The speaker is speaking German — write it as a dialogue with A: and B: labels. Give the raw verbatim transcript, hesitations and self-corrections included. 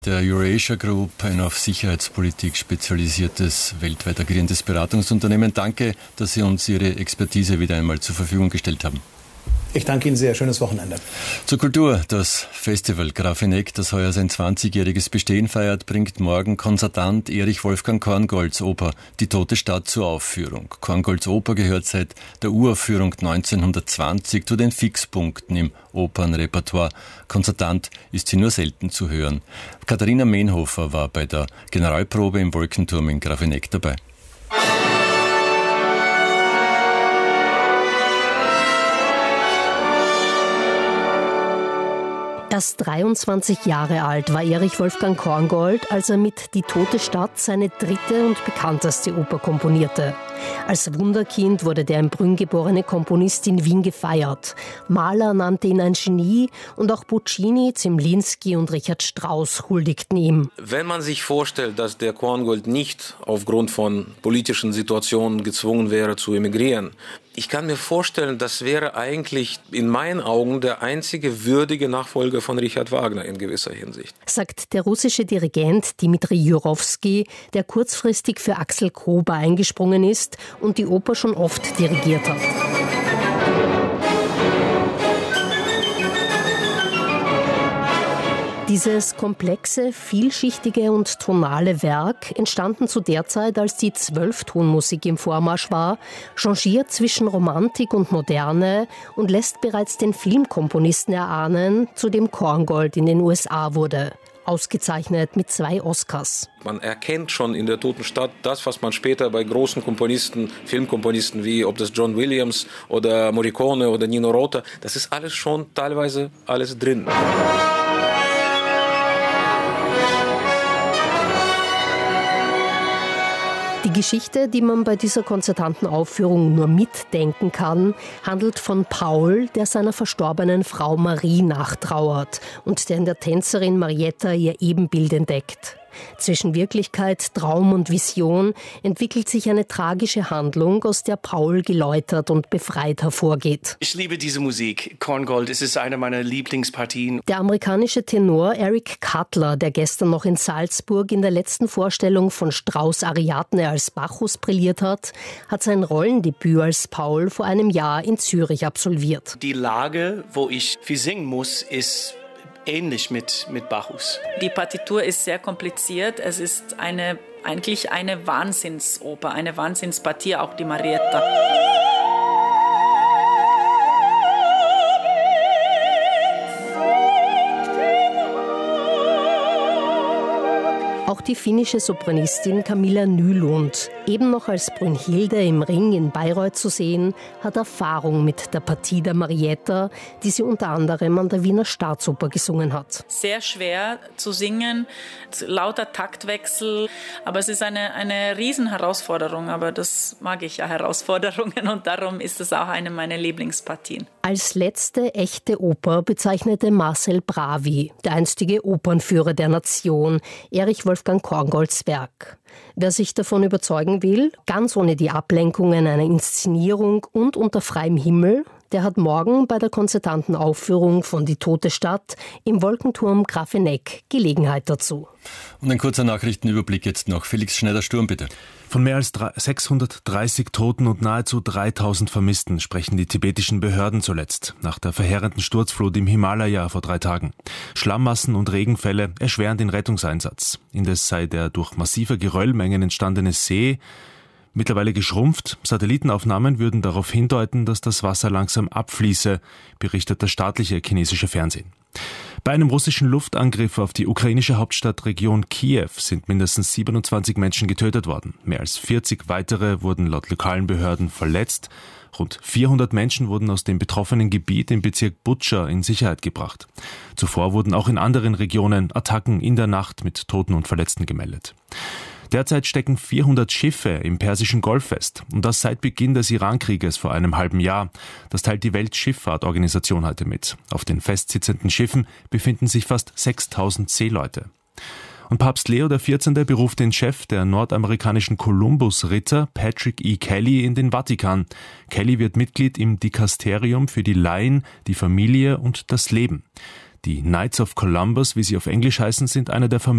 A: Der Eurasia Group, ein auf Sicherheitspolitik spezialisiertes, weltweit agierendes Beratungsunternehmen. Danke, dass Sie uns Ihre Expertise wieder einmal zur Verfügung gestellt haben.
B: Ich danke Ihnen sehr. Schönes Wochenende.
A: Zur Kultur. Das Festival Grafeneck, das heuer sein zwanzigjähriges Bestehen feiert, bringt morgen Konzertant Erich Wolfgang Korngolds Oper Die tote Stadt zur Aufführung. Korngolds Oper gehört seit der Uraufführung neunzehnhundertzwanzig zu den Fixpunkten im Opernrepertoire. Konzertant ist sie nur selten zu hören. Katharina Mehnhofer war bei der Generalprobe im Wolkenturm in Grafeneck dabei.
C: Erst dreiundzwanzig Jahre alt war Erich Wolfgang Korngold, als er mit Die tote Stadt seine dritte und bekannteste Oper komponierte. Als Wunderkind wurde der in Brünn geborene Komponist in Wien gefeiert. Mahler nannte ihn ein Genie und auch Puccini, Zemlinsky und Richard Strauss huldigten ihm.
D: Wenn man sich vorstellt, dass der Korngold nicht aufgrund von politischen Situationen gezwungen wäre zu emigrieren, ich kann mir vorstellen, das wäre eigentlich in meinen Augen der einzige würdige Nachfolger von Richard Wagner in gewisser Hinsicht.
C: Sagt der russische Dirigent Dmitri Jurowski, der kurzfristig für Axel Kober eingesprungen ist und die Oper schon oft dirigiert hat. Dieses komplexe, vielschichtige und tonale Werk, entstanden zu der Zeit, als die Zwölftonmusik im Vormarsch war, changiert zwischen Romantik und Moderne und lässt bereits den Filmkomponisten erahnen, zu dem Korngold in den U S A wurde. Ausgezeichnet mit zwei Oscars.
D: Man erkennt schon in der Toten Stadt das, was man später bei großen Komponisten, Filmkomponisten wie ob das John Williams oder Morricone oder Nino Rota, das ist alles schon teilweise alles drin.
C: Die Geschichte, die man bei dieser konzertanten Aufführung nur mitdenken kann, handelt von Paul, der seiner verstorbenen Frau Marie nachtrauert und der in der Tänzerin Marietta ihr Ebenbild entdeckt. Zwischen Wirklichkeit, Traum und Vision entwickelt sich eine tragische Handlung, aus der Paul geläutert und befreit hervorgeht.
E: Ich liebe diese Musik. Korngold, es ist eine meiner Lieblingspartien.
C: Der amerikanische Tenor Eric Cutler, der gestern noch in Salzburg in der letzten Vorstellung von Strauss Ariadne als Bacchus brilliert hat, hat sein Rollendebüt als Paul vor einem Jahr in Zürich absolviert.
E: Die Lage, wo ich viel singen muss, ist ähnlich mit, mit Bacchus.
F: Die Partitur ist sehr kompliziert. Es ist eine, eigentlich eine Wahnsinnsoper, eine Wahnsinnspartie, auch die Marietta.
C: Auch die finnische Sopranistin Camilla Nylund, eben noch als Brünnhilde im Ring in Bayreuth zu sehen, hat Erfahrung mit der Partie der Marietta, die sie unter anderem an der Wiener Staatsoper gesungen hat.
F: Sehr schwer zu singen, lauter Taktwechsel, aber es ist eine, eine Riesenherausforderung, aber das mag ich ja, Herausforderungen, und darum ist es auch eine meiner Lieblingspartien.
C: Als letzte echte Oper bezeichnete Marcel Bravi, der einstige Opernführer der Nation, Erich Wolfgang Korngolds Werk. Wer sich davon überzeugen will, ganz ohne die Ablenkungen einer Inszenierung und unter freiem Himmel, der hat morgen bei der konzertanten Aufführung von Die tote Stadt im Wolkenturm Grafeneck Gelegenheit dazu.
A: Und ein kurzer Nachrichtenüberblick jetzt noch. Felix Schneider-Sturm, bitte.
G: Von mehr als sechshundertdreißig Toten und nahezu dreitausend Vermissten sprechen die tibetischen Behörden zuletzt, nach der verheerenden Sturzflut im Himalaya vor drei Tagen. Schlammmassen und Regenfälle erschweren den Rettungseinsatz. Indes sei der durch massive Geröllmengen entstandene See mittlerweile geschrumpft. Satellitenaufnahmen würden darauf hindeuten, dass das Wasser langsam abfließe, berichtet das staatliche chinesische Fernsehen. Bei einem russischen Luftangriff auf die ukrainische Hauptstadtregion Kiew sind mindestens siebenundzwanzig Menschen getötet worden. Mehr als vierzig weitere wurden laut lokalen Behörden verletzt. Rund vierhundert Menschen wurden aus dem betroffenen Gebiet im Bezirk Butscha in Sicherheit gebracht. Zuvor wurden auch in anderen Regionen Attacken in der Nacht mit Toten und Verletzten gemeldet. Derzeit stecken vierhundert Schiffe im Persischen Golf fest. Und das seit Beginn des Iran-Krieges vor einem halben Jahr. Das teilt die Weltschifffahrtorganisation heute mit. Auf den festsitzenden Schiffen befinden sich fast sechstausend Seeleute. Und Papst Leo der vierzehnte beruft den Chef der nordamerikanischen Columbus-Ritter, Patrick E. Kelly, in den Vatikan. Kelly wird Mitglied im Dikasterium für die Laien, die Familie und das Leben. Die Knights of Columbus, wie sie auf Englisch heißen, sind einer der